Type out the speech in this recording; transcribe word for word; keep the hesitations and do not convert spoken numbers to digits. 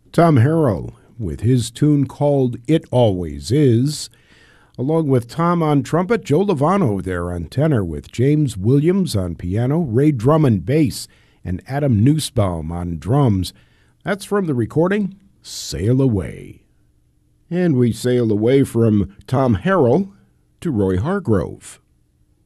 Tom Harrell with his tune called It Always Is. Along with Tom on trumpet, Joe Lovano there on tenor with James Williams on piano, Ray Drummond bass, and Adam Nussbaum on drums. That's from the recording Sail Away. And we sail away from Tom Harrell to Roy Hargrove.